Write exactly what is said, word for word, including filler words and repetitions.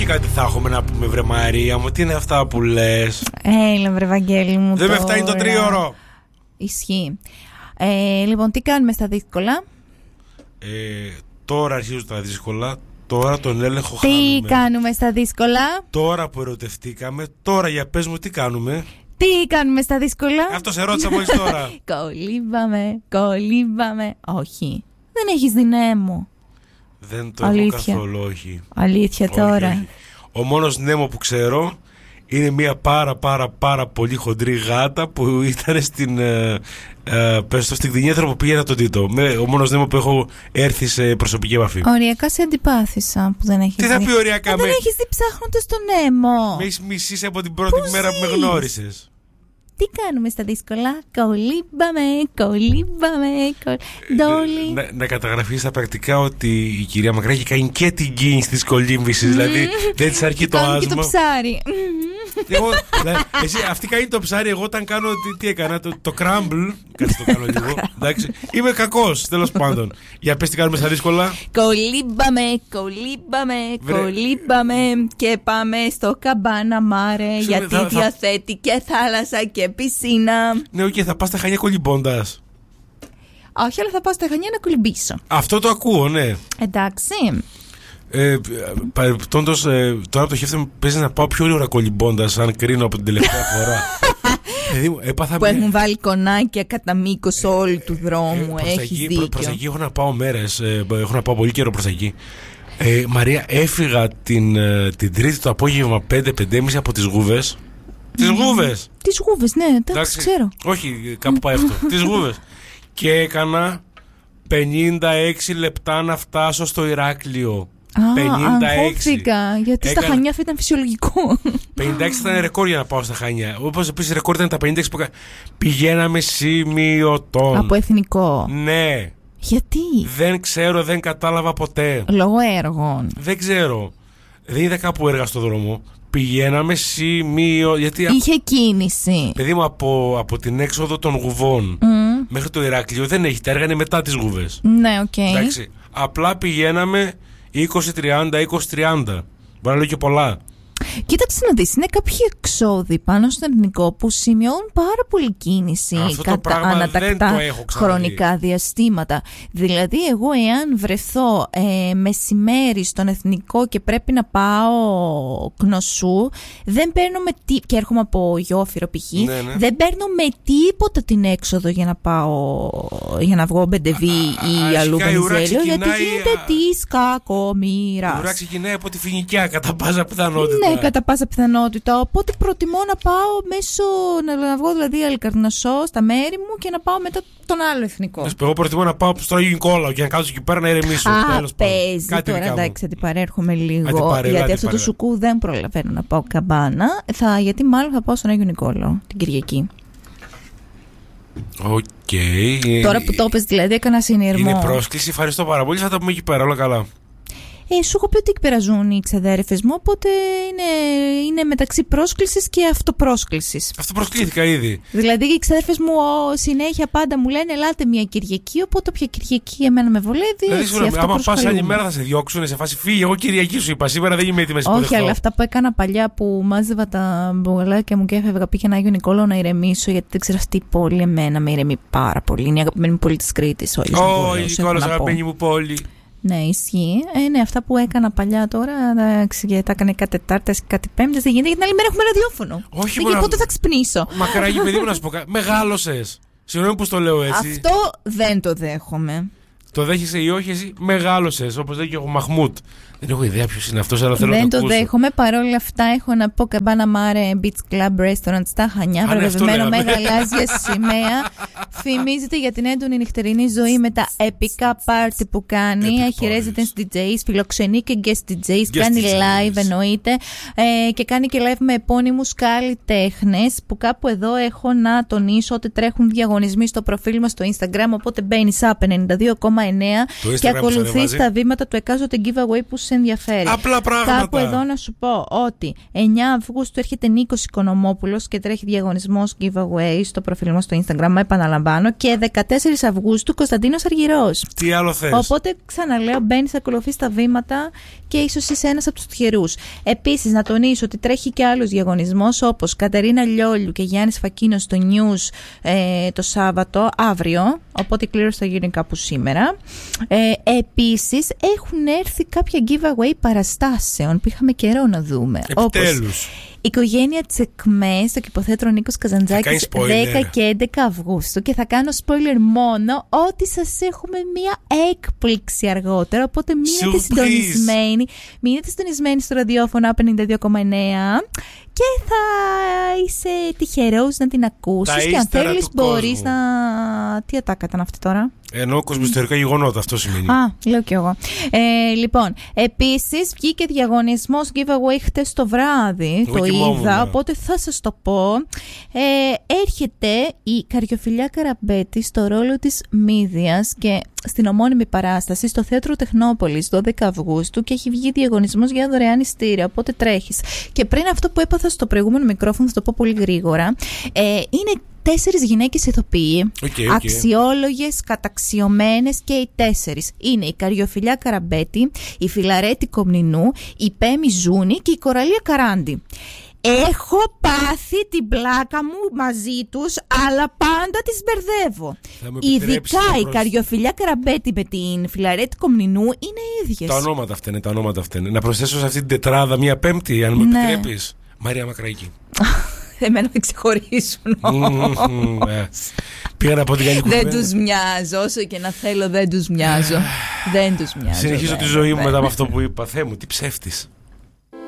και κάτι θα έχουμε να πούμε, βρε Μαρία μου. Τι είναι αυτά που λες? Έλα, βρε Βαγγέλη μου. Δεν τώρα με φτάνει το τρίωρο. Ισχύει. Ε, λοιπόν, τι κάνουμε στα δύσκολα? Ε, τώρα αρχίζουν τα δύσκολα. Τώρα τον έλεγχο τι χάνουμε. Τι κάνουμε στα δύσκολα? Τώρα που ερωτευτήκαμε. Τώρα για πες μου τι κάνουμε. Τι κάνουμε στα δύσκολα? Αυτό σε ρώτησα μόλις τώρα. Κολύμπαμε, κολύμπαμε. Όχι. Δεν έχεις δυναίμο. Δεν το Αλήθεια. έχω καθόλου, όχι. Αλήθεια όχι, τώρα. όχι. Ο μόνος νέμο που ξέρω είναι μια πάρα πάρα πάρα πολύ χοντρή γάτα που ήταν στην ε, ε, πες το, στην κτηνίατρο που πήγαινα τον Τίτο. Με, ο μόνος νέμο που έχω έρθει σε προσωπική επαφή. Οριακά σε αντιπάθησα που δεν έχεις Τι δει. θα πει οριακά? Μα με... δεν έχεις δει ψάχνοντας τον Νέμο. Με έχεις μισήσει από την πρώτη Πώς μέρα ζεις? που με γνώρισες. Τι κάνουμε στα δύσκολα? Κολύμπαμε, κολύμπαμε, κολύμπαμε. Να, να καταγραφεί στα πρακτικά ότι η κυρία Μακρά έχει κάνει και την κίνηση της κολύμβησης. Δηλαδή δεν της αρκεί το άσμα. Και το ψάρι. Εγώ, δηλαδή, εσύ, αυτή κάνει το ψάρι. Εγώ όταν κάνω. Τι, τι έκανα, το, το crumble. Κάτσε το κάνω λίγο. Εντάξει. Είμαι κακός, τέλος πάντων. Για πες τι κάνουμε στα δύσκολα. Κολύμπαμε, κολύμπαμε, Βρε... κολύμπαμε και πάμε στο Καμπάνα Μάρε. Σου, γιατί θα, διαθέτει θα... και θάλασσα και πισίνα. Ναι, οκ, okay, θα πας στα Χανιά κολυμπώντας. Όχι, αλλά θα πάω στα Χανιά να κολυμπήσω. Αυτό το ακούω, ναι. Εντάξει. Ε, παρεπτόντως, ε, τώρα το χέφτομαι παίζει να πάω πιο ώρα κολυμπώντας, αν κρίνω από την τελευταία φορά. Δηλαδή, έπαθα που μια... έχουν βάλει κονάκια κατά μήκος όλου του δρόμου. Ε, Έχεις εκεί, δίκιο. προς εκεί έχω να πάω μέρες. Ε, έχω να πάω πολύ καιρό προς εκεί. Ε, Μαρία, έφυγα την, ε, την Τρίτη το απόγευμα πέντε με πέντε και μισή από τις Γούβες. Τις Γούβες! Τις Γούβες, ναι, εντάξει, ξέρω. Όχι, κάπου πάει αυτό. Τις Γούβες. Και έκανα πενήντα έξι λεπτά να φτάσω στο Ηράκλειο. Α, πενήντα έξι. αγχώθηκα, γιατί Έκανα... στα Χανιά αυτό ήταν φυσιολογικό. πενήντα έξι ήταν ρεκόρ για να πάω στα Χανιά. Όπως επίσης ρεκόρ ήταν τα πενήντα έξι που κα... πηγαίναμε σημειωτών. Από εθνικό. Ναι. Γιατί? Δεν ξέρω, δεν κατάλαβα ποτέ. Λόγω έργων. Δεν ξέρω. Δεν είδα κάπου έργα στο δρόμο. Πηγαίναμε σημείο. Γιατί είχε κίνηση. Παιδί μου, από, από την έξοδο των Γουβών mm. μέχρι το Ηράκλειο δεν έχει. Τα έργα είναι μετά τις Γούβες. Ναι, οκ. Okay. Εντάξει. Απλά πηγαίναμε είκοσι τριάντα, είκοσι τριάντα. Μπορεί να λέω και πολλά. Κοίταξε να δεις, είναι κάποιοι εξόδοι πάνω στο εθνικό που σημειώνουν πάρα πολύ κίνηση κατά ανατακτά χρονικά διαστήματα. Δηλαδή εγώ εάν βρεθώ ε, μεσημέρι στον εθνικό και πρέπει να πάω Κνωσού, δεν παίρνω με τι... και έρχομαι από Γιόφυρο π.χ. Ναι, ναι. Δεν παίρνω με τίποτα την έξοδο για να πάω, για να βγω Μπεντεβί ή αλλού Βενιζέλιο, γιατί γίνεται α... της κακομοίρας. Η ουρά ξεκινάει από τη Φοινικιά κατά πάσα πιθανότητα. Ναι, κατά πάσα πιθανότητα. Οπότε προτιμώ να πάω μέσω. Να βγω δηλαδή Αλικαρνασσό στα μέρη μου και να πάω μετά τον άλλο εθνικό. Εγώ προτιμώ να πάω στο Άγιο Νικόλαο και να κάτσω εκεί πέρα να ηρεμήσω. Α, παίζει τώρα, εντάξει, αντιπαρέρχομαι λίγο. Αντιπαρέλα, γιατί αντιπαρέλα. αυτό το σουκού δεν προλαβαίνω να πάω Καμπάνα. Θα, γιατί μάλλον θα πάω στον Άγιο Νικόλαο την Κυριακή. Οκ. Okay. Τώρα που το πες, δηλαδή έκανα συνειρμό. Είναι πρόσκληση, ευχαριστώ πάρα πολύ. Θα τα πούμε εκεί πέρα, όλα καλά. Ε, σου έχω πει ότι εκπεραζούν οι ξαδέρφες μου, οπότε είναι, είναι μεταξύ πρόσκλησης και αυτοπρόσκλησης. Αυτοπροσκλήθηκα ήδη. Δηλαδή οι ξαδέρφες μου ο, συνέχεια πάντα μου λένε ελάτε μια Κυριακή, οπότε όποια Κυριακή εμένα με βολεύει. Δηλαδή, σου λέμε, άμα πας άλλη μέρα θα σε διώξουν σε φάση φύγε. Εγώ Κυριακή σου είπα, σήμερα δεν είμαι έτοιμη. Όχι, αλλά αυτά που έκανα παλιά που μάζευα τα μπογαλάκια μου και έφευγα, πήγαινα Άγιο Νικόλαο να ηρεμήσω, γιατί δεν ξέρω αυτή η πόλη εμένα με ηρεμεί πάρα πολύ. Είναι η αγαπημένη μου πόλη της Κρήτης. Όχι, η Νικόλαος αγαπημένη μου πόλη. Ναι, ισχύει. Ε, ναι, αυτά που έκανα παλιά τώρα, εντάξει, τα έκανε κάτι Τετάρτες, κάτι Πέμπτες, δεν γίνεται, γιατί την άλλη μέρα έχουμε ραδιόφωνο. Όχι, δεν, και πότε θα ξυπνήσω. Μακράγι, παιδί μου, να σου πω κάτι. Μεγάλωσες. Συγγνώμη που το λέω έτσι. Αυτό δεν το δέχομαι. Το δέχεσαι ή όχι, εσύ μεγάλωσες, όπως λέει και ο Μαχμούτ. Δεν έχω ιδέα ποιος είναι αυτός, αλλά θέλω δεν να το το ακούσω. δέχομαι. Παρόλα αυτά, έχω να πω Καμπάνα Μάρε Beach Club Restaurant στα Χανιά. Βραβευμένο με γαλάζια σημαία. Φημίζεται για την έντονη νυχτερινή ζωή με τα επικά πάρτι που κάνει. Epic Έχει parties. residence ντι τζέις, φιλοξενεί και guest ντι τζέις. Guest Κάνει ντι τζέις. live, εννοείται. Ε, και κάνει και live με επώνυμους καλλιτέχνες. Που κάπου εδώ έχω να τονίσω ότι τρέχουν διαγωνισμοί στο προφίλ μας στο Instagram. Οπότε μπαίνεις Up ενενήντα δύο κόμμα εννέα και ακολουθείς τα βήματα του εκάστοτε giveaway που σε ενδιαφέρει. Απλά πράγματα. Κάπου εδώ να σου πω ότι εννέα Αυγούστου έρχεται Νίκος Οικονομόπουλος και τρέχει διαγωνισμός giveaway στο προφίλ μας στο Instagram, επαναλαμβάνω, και δεκατέσσερις Αυγούστου Κωνσταντίνος Αργυρός. Τι άλλο θες? Οπότε ξαναλέω, μπαίνεις, ακολουθείς τα βήματα και ίσως είσαι ένας από τους τυχερούς. Επίσης, να τονίσω ότι τρέχει και άλλος διαγωνισμός, όπως Κατερίνα Λιόλιου και Γιάννης Φακίνος στο News ε, το Σάββατο, αύριο. Οπότε η κλήρωση θα γίνει κάπου σήμερα. Ε, επίσης, έχουν έρθει κάποια giveaway παραστάσεων που είχαμε καιρό να δούμε. Επιτέλους. Όπως η οικογένεια της ΕΚΜΕ στο Κηποθέτρο Νίκος Καζαντζάκης δέκα και έντεκα Αυγούστου. Και θα κάνω spoiler μόνο ότι σας έχουμε μία έκπληξη αργότερα. Οπότε μείνετε συντονισμένοι. Μείνετε συντονισμένοι στο ραδιόφωνο πενήντα δύο κόμμα εννέα και θα είσαι τυχερός να την ακούσεις. Τα και αν θέλεις μπορείς κόσμου. να... Τι ατάκα ήταν αυτή τώρα? Εννοώ κοσμοϊστορικά γεγονότα, αυτό σημαίνει. Α, λέω κι εγώ. Ε, λοιπόν, επίσης βγήκε διαγωνισμός giveaway χτες το βράδυ. Εγώ το κοιμόμουν, είδα, ναι. οπότε θα σας το πω. Ε, έρχεται η Καριοφιλιά Καραμπέτη στο ρόλο της Μύδιας και στην ομώνυμη παράσταση στο Θέατρο Τεχνόπολης δώδεκα Αυγούστου και έχει βγει διαγωνισμός για δωρεάν ειστήρια, οπότε τρέχεις. Και πριν αυτό που έπαθα στο προηγούμενο μικρόφωνο, θα το πω πολύ γρήγορα, ε, είναι τέσσερις γυναίκες ηθοποιοί, okay, okay. αξιόλογες, καταξιωμένες, και οι τέσσερις είναι η Καριοφιλιά Καραμπέτη, η Φιλαρέτη Κομνηνού, η Πέμη Ζούνη και η Κοραλία Καράντη. Έχω πάθει την πλάκα μου μαζί τους, αλλά πάντα τις μπερδεύω. Ειδικά η προς... Καριοφιλιά Καραμπέτη με την Φιλαρέτη Κομνηνού είναι ίδιες. Τα ονόματα αυτά είναι, τα ονόματα αυτά είναι. Να προσθέσω σε αυτή την τετράδα μία πέμπτη, αν μου ναι. επιτρέπεις. Μαρία Μακραϊκή. Εμένα δεν ξεχωρίζουν όμως. Πήγα να πω την καλή κουβέντα. Δεν τους μοιάζω, όσο και να θέλω δεν τους μοιάζω. Δεν τους μοιάζω. Συνεχίζω τη ζωή μου μετά από αυτό που είπα. Θεέ μου, τι ψεύτης.